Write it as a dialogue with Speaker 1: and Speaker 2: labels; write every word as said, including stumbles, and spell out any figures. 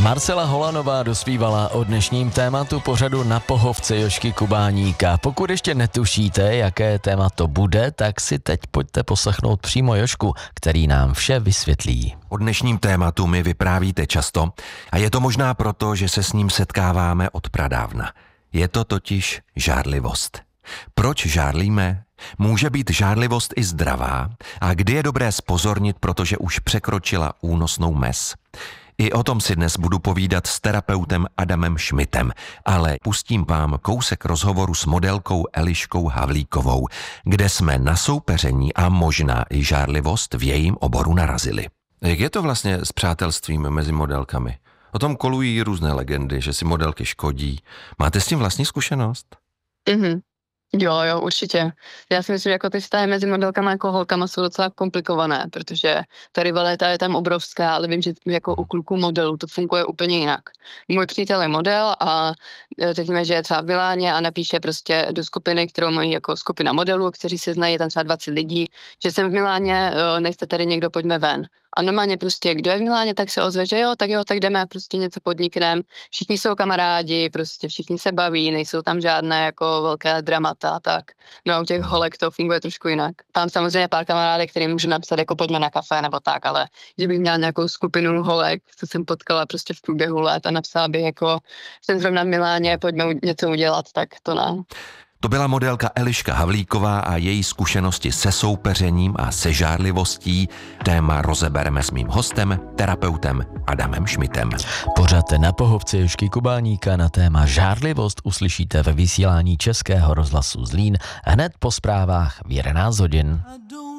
Speaker 1: Marcela Holanová dospívala o dnešním tématu pořadu Na pohovce Jožky Kubáníka. Pokud ještě netušíte, jaké téma to bude, tak si teď pojďte poslechnout přímo Jožku, který nám vše vysvětlí.
Speaker 2: O dnešním tématu mi vyprávíte často a je to možná proto, že se s ním setkáváme od pradávna. Je to totiž žárlivost. Proč žárlíme? Může být žárlivost i zdravá a kdy je dobré zpozornit, protože už překročila únosnou mez? I o tom si dnes budu povídat s terapeutem Adamem Schmidtem, ale pustím vám kousek rozhovoru s modelkou Eliškou Havlíkovou, kde jsme na soupeření a možná i žárlivost v jejím oboru narazili. Jak je to vlastně s přátelstvím mezi modelkami? O tom kolují různé legendy, že si modelky škodí. Máte s tím vlastní zkušenost?
Speaker 3: Mhm. Jo, jo, určitě. Já si myslím, že jako ty vztahy mezi modelkama jako holkama jsou docela komplikované, protože ta rivalita je tam obrovská, ale vím, že jako u kluků modelů to funguje úplně jinak. Můj přítel je model a řekněme, že je třeba v Miláně a napíše prostě do skupiny, kterou mají jako skupina modelů, kteří se znají, je tam třeba dvacet lidí, že jsem v Miláně, nejste tady někdo, pojďme ven. A normálně prostě, kdo je v Miláně, tak se ozve, že jo, tak jo, tak jdeme, prostě něco podnikneme. Všichni jsou kamarádi, prostě všichni se baví, nejsou tam žádné jako velké dramata, tak. No a u těch holek to funguje trošku jinak. Tam samozřejmě pár kamarádek, kterým můžu napsat, jako pojďme na kafe nebo tak, ale že bych měla nějakou skupinu holek, co jsem potkala prostě v průběhu let a napsala bych jako, jsem zrovna v Miláně, pojďme něco udělat, tak to ne.
Speaker 2: To byla modelka Eliška Havlíková a její zkušenosti se soupeřením a se žárlivostí. Téma rozebereme s mým hostem, terapeutem Adamem Schmidtem.
Speaker 1: Pořad Na pohovce Jožky Kubáníka na téma žárlivost uslyšíte ve vysílání Českého rozhlasu Zlín hned po zprávách v jedenáct hodin.